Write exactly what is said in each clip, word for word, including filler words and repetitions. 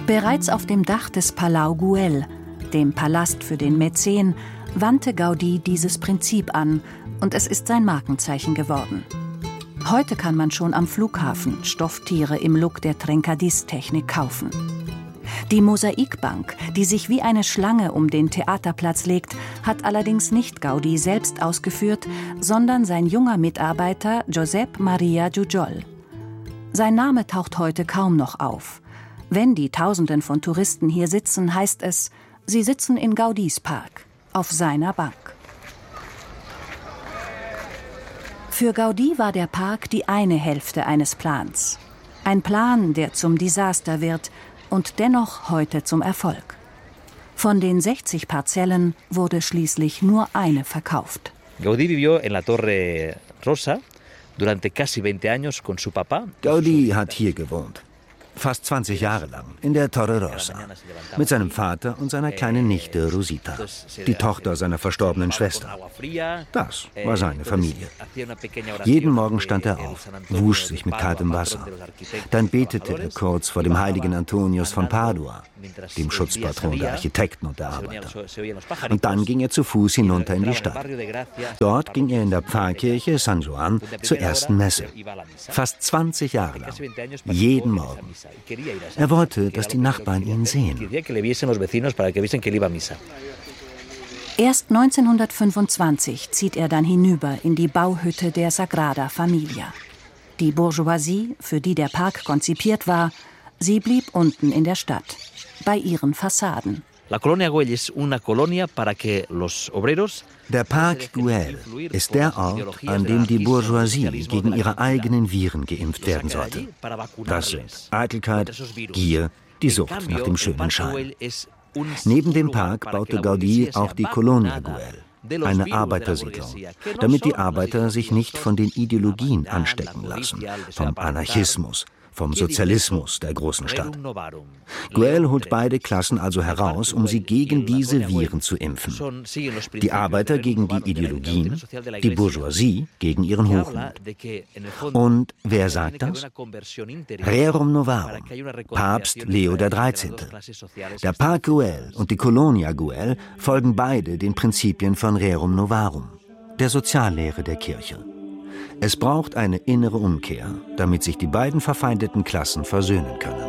Bereits auf dem Dach des Palau Güell, dem Palast für den Mäzen, wandte Gaudí dieses Prinzip an und es ist sein Markenzeichen geworden. Heute kann man schon am Flughafen Stofftiere im Look der Trencadís-Technik kaufen. Die Mosaikbank, die sich wie eine Schlange um den Theaterplatz legt, hat allerdings nicht Gaudí selbst ausgeführt, sondern sein junger Mitarbeiter Josep Maria Jujol. Sein Name taucht heute kaum noch auf. Wenn die Tausenden von Touristen hier sitzen, heißt es, sie sitzen in Gaudís Park, auf seiner Bank. Für Gaudí war der Park die eine Hälfte eines Plans. Ein Plan, der zum Desaster wird und dennoch heute zum Erfolg. Von den sechzig Parzellen wurde schließlich nur eine verkauft. Gaudí vivió en la Torre Rosa durante casi veinte años con su papá. Gaudí hat hier gewohnt. Fast zwanzig Jahre lang, in der Torre Rosa, mit seinem Vater und seiner kleinen Nichte Rosita, die Tochter seiner verstorbenen Schwester. Das war seine Familie. Jeden Morgen stand er auf, wusch sich mit kaltem Wasser. Dann betete er kurz vor dem heiligen Antonius von Padua, dem Schutzpatron der Architekten und der Arbeiter. Und dann ging er zu Fuß hinunter in die Stadt. Dort ging er in der Pfarrkirche San Juan zur ersten Messe. Fast zwanzig Jahre lang, jeden Morgen. Er wollte, dass die Nachbarn ihn sehen. Erst neunzehnhundertfünfundzwanzig zieht er dann hinüber in die Bauhütte der Sagrada Familia. Die Bourgeoisie, für die der Park konzipiert war, sie blieb unten in der Stadt, bei ihren Fassaden. La Colonia Güell es una colonia para que los obreros. Der Park Güell ist der Ort, an dem die Bourgeoisie gegen ihre eigenen Viren geimpft werden sollte. Das sind Eitelkeit, Gier, die Sucht nach dem schönen Schein. Neben dem Park baute Gaudí auch die Colonia Güell, eine Arbeitersiedlung, damit die Arbeiter sich nicht von den Ideologien anstecken lassen, vom Anarchismus, vom Sozialismus der großen Stadt. Güell holt beide Klassen also heraus, um sie gegen diese Viren zu impfen. Die Arbeiter gegen die Ideologien, die Bourgeoisie gegen ihren Hochmut. Und wer sagt das? Rerum Novarum, Papst Leo der dreizehnte. Der Park Güell und die Colonia Güell folgen beide den Prinzipien von Rerum Novarum, der Soziallehre der Kirche. Es braucht eine innere Umkehr, damit sich die beiden verfeindeten Klassen versöhnen können.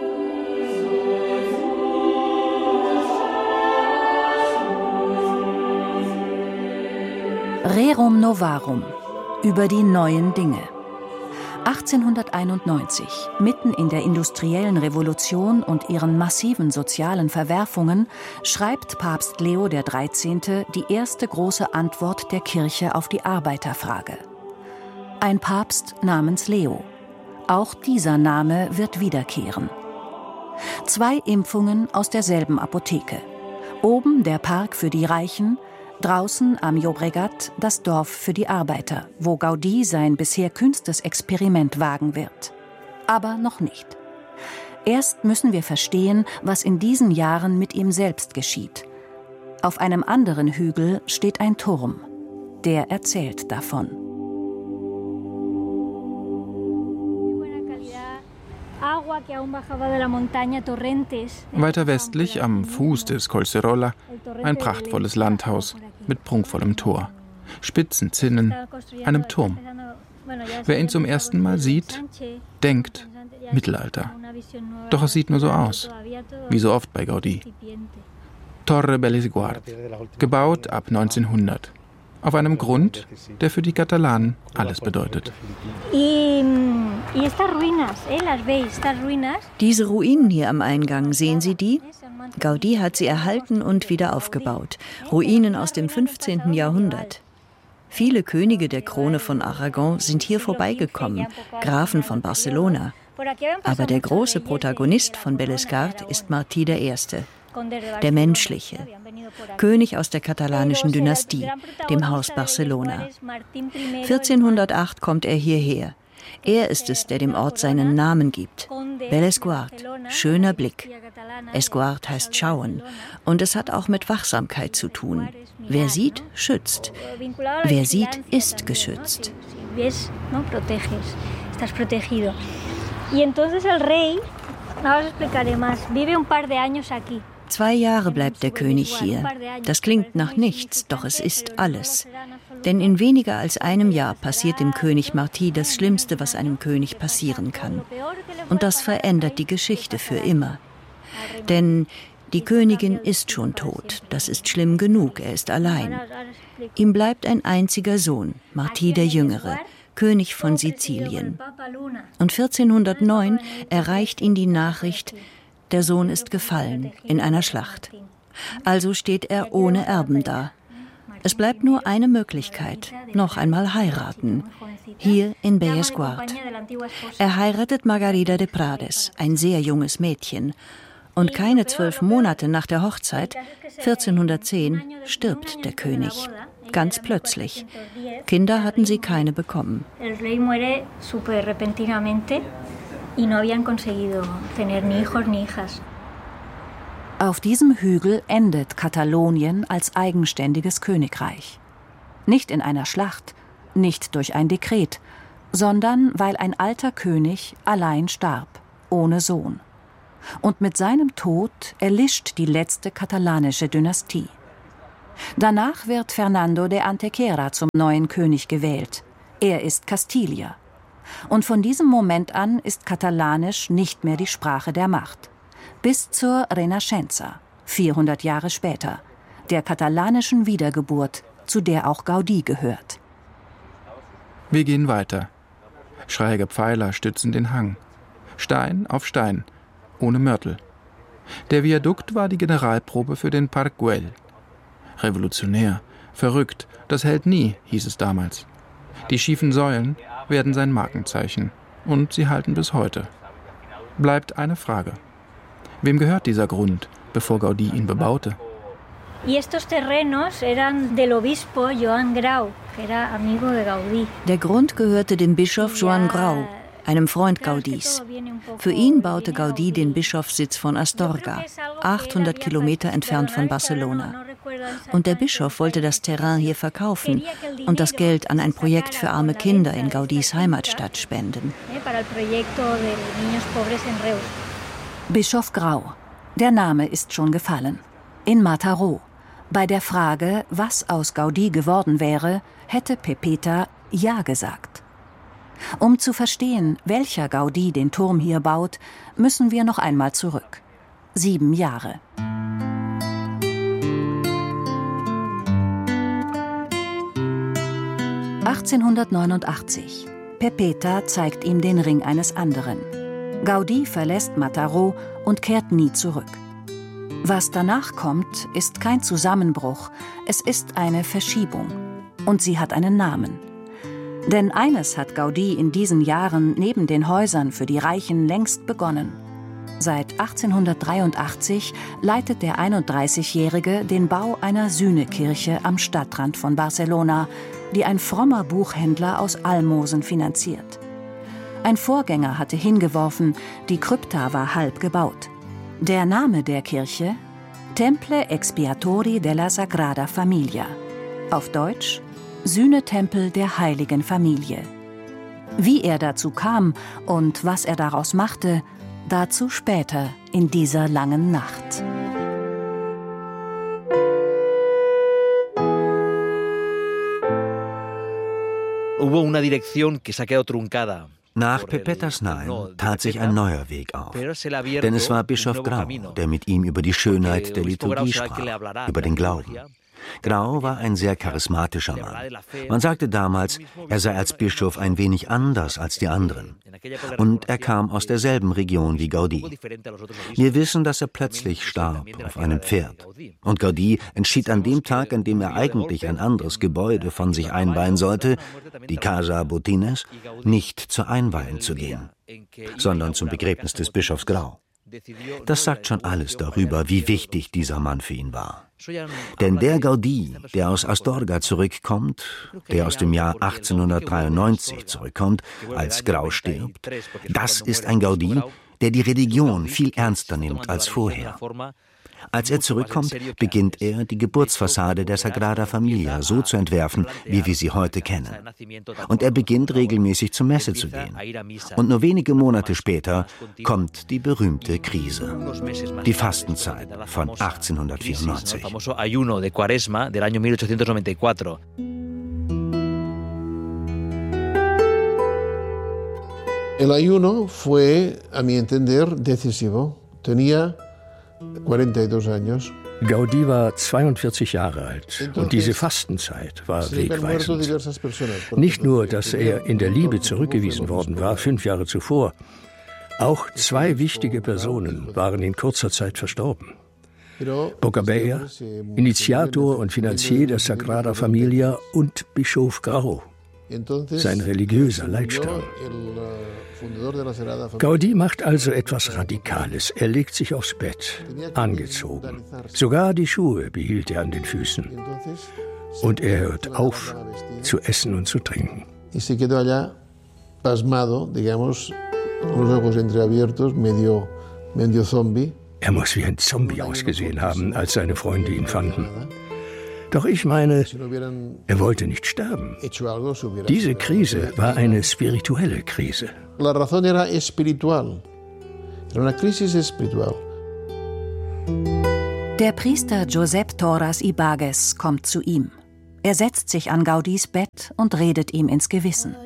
Rerum Novarum, über die neuen Dinge. achtzehnhunderteinundneunzig, mitten in der industriellen Revolution und ihren massiven sozialen Verwerfungen, schreibt Papst Leo der dreizehnte die erste große Antwort der Kirche auf die Arbeiterfrage. Ein Papst namens Leo. Auch dieser Name wird wiederkehren. Zwei Impfungen aus derselben Apotheke. Oben der Park für die Reichen, draußen am Llobregat das Dorf für die Arbeiter, wo Gaudí sein bisher kühnstes Experiment wagen wird. Aber noch nicht. Erst müssen wir verstehen, was in diesen Jahren mit ihm selbst geschieht. Auf einem anderen Hügel steht ein Turm. Der erzählt davon. Weiter westlich, am Fuß des Collserola, ein prachtvolles Landhaus mit prunkvollem Tor, spitzen Zinnen, einem Turm. Wer ihn zum ersten Mal sieht, denkt Mittelalter. Doch es sieht nur so aus, wie so oft bei Gaudí. Torre Bellesguard, gebaut ab neunzehnhundert. Auf einem Grund, der für die Katalanen alles bedeutet. Diese Ruinen hier am Eingang, sehen Sie die? Gaudí hat sie erhalten und wieder aufgebaut. Ruinen aus dem fünfzehnten Jahrhundert. Viele Könige der Krone von Aragon sind hier vorbeigekommen, Grafen von Barcelona. Aber der große Protagonist von Bellesguard ist Martí der Erste, der Menschliche. König aus der katalanischen Dynastie, dem Haus Barcelona. vierzehnhundertacht kommt er hierher. Er ist es, der dem Ort seinen Namen gibt. Bellesguard, schöner Blick. Esguard heißt schauen. Und es hat auch mit Wachsamkeit zu tun. Wer sieht, schützt. Wer sieht, ist geschützt. Zwei Jahre bleibt der König hier. Das klingt nach nichts, doch es ist alles. Denn in weniger als einem Jahr passiert dem König Martí das Schlimmste, was einem König passieren kann. Und das verändert die Geschichte für immer. Denn die Königin ist schon tot. Das ist schlimm genug, er ist allein. Ihm bleibt ein einziger Sohn, Martí der Jüngere, König von Sizilien. Und vierzehnhundertneun erreicht ihn die Nachricht, der Sohn ist gefallen in einer Schlacht. Also steht er ohne Erben da. Es bleibt nur eine Möglichkeit, noch einmal heiraten, hier in Bellesguard. Er heiratet Margarida de Prades, ein sehr junges Mädchen. Und keine zwölf Monate nach der Hochzeit, vierzehnhundertzehn, stirbt der König. Ganz plötzlich. Kinder hatten sie keine bekommen. Auf diesem Hügel endet Katalonien als eigenständiges Königreich. Nicht in einer Schlacht, nicht durch ein Dekret, sondern weil ein alter König allein starb, ohne Sohn. Und mit seinem Tod erlischt die letzte katalanische Dynastie. Danach wird Fernando de Antequera zum neuen König gewählt. Er ist Kastilier. Und von diesem Moment an ist Katalanisch nicht mehr die Sprache der Macht. Bis zur Renaixença, vierhundert Jahre später, der katalanischen Wiedergeburt, zu der auch Gaudí gehört. Wir gehen weiter. Schräge Pfeiler stützen den Hang. Stein auf Stein, ohne Mörtel. Der Viadukt war die Generalprobe für den Parc Güell. Revolutionär, verrückt, das hält nie, hieß es damals. Die schiefen Säulen werden sein Markenzeichen. Und sie halten bis heute. Bleibt eine Frage. Wem gehört dieser Grund, bevor Gaudí ihn bebaute? Der Grund gehörte dem Bischof Joan Grau, einem Freund Gaudís. Für ihn baute Gaudí den Bischofssitz von Astorga, achthundert Kilometer entfernt von Barcelona. Und der Bischof wollte das Terrain hier verkaufen und das Geld an ein Projekt für arme Kinder in Gaudís Heimatstadt spenden. Bischof Grau. Der Name ist schon gefallen. In Mataró. Bei der Frage, was aus Gaudí geworden wäre, hätte Pepeta Ja gesagt. Um zu verstehen, welcher Gaudí den Turm hier baut, müssen wir noch einmal zurück. Sieben Jahre. achtzehnhundertneunundachtzig. Pepeta zeigt ihm den Ring eines anderen. Gaudí verlässt Mataró und kehrt nie zurück. Was danach kommt, ist kein Zusammenbruch, es ist eine Verschiebung. Und sie hat einen Namen. Denn eines hat Gaudí in diesen Jahren neben den Häusern für die Reichen längst begonnen. Seit achtzehnhundertdreiundachtzig leitet der einunddreißigjährige den Bau einer Sühnekirche am Stadtrand von Barcelona, die ein frommer Buchhändler aus Almosen finanziert. Ein Vorgänger hatte hingeworfen, die Krypta war halb gebaut. Der Name der Kirche? Temple Expiatori della Sagrada Familia. Auf Deutsch Sühnetempel der Heiligen Familie. Wie er dazu kam und was er daraus machte, dazu später in dieser langen Nacht. Hubo una dirección que se ha quedado truncada. Nach Pepetas Nein tat sich ein neuer Weg auf. Denn es war Bischof Grau, der mit ihm über die Schönheit der Liturgie sprach, über den Glauben. Grau war ein sehr charismatischer Mann. Man sagte damals, er sei als Bischof ein wenig anders als die anderen. Und er kam aus derselben Region wie Gaudí. Wir wissen, dass er plötzlich starb auf einem Pferd. Und Gaudí entschied an dem Tag, an dem er eigentlich ein anderes Gebäude von sich einweihen sollte, die Casa Botines, nicht zur Einweihung zu gehen, sondern zum Begräbnis des Bischofs Grau. Das sagt schon alles darüber, wie wichtig dieser Mann für ihn war. Denn der Gaudí, der aus Astorga zurückkommt, der aus dem Jahr achtzehnhundertdreiundneunzig zurückkommt, als Grau stirbt, das ist ein Gaudí, der die Religion viel ernster nimmt als vorher. Als er zurückkommt, beginnt er, die Geburtsfassade der Sagrada Familia so zu entwerfen, wie wir sie heute kennen. Und er beginnt regelmäßig zur Messe zu gehen. Und nur wenige Monate später kommt die berühmte Krise, die Fastenzeit von achtzehnhundertvierundneunzig. El ayuno fue, a mi entender, decisivo. Tenía cuarenta y dos años. Gaudí war zweiundvierzig Jahre alt und diese Fastenzeit war wegweisend. Nicht nur, dass er in der Liebe zurückgewiesen worden war, fünf Jahre zuvor, auch zwei wichtige Personen waren in kurzer Zeit verstorben. Boccabella, Initiator und Finanzier der Sagrada Familia, und Bischof Grau, sein religiöser Leitstern. Gaudí macht also etwas Radikales. Er legt sich aufs Bett, angezogen. Sogar die Schuhe behielt er an den Füßen. Und er hört auf, zu essen und zu trinken. Er muss wie ein Zombie ausgesehen haben, als seine Freunde ihn fanden. Doch ich meine, er wollte nicht sterben. Diese Krise war eine spirituelle Krise. La razón era espiritual. Era una crisis espiritual. Der Priester Josep Torras y Bages kommt zu ihm. Er setzt sich an Gaudís Bett und redet ihm ins Gewissen.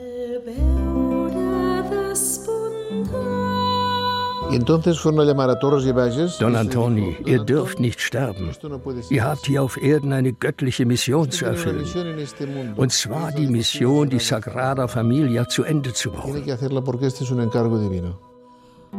Don Antoni, ihr dürft nicht sterben. Ihr habt hier auf Erden eine göttliche Mission zu erfüllen. Und zwar die Mission, die Sagrada Familia zu Ende zu bauen.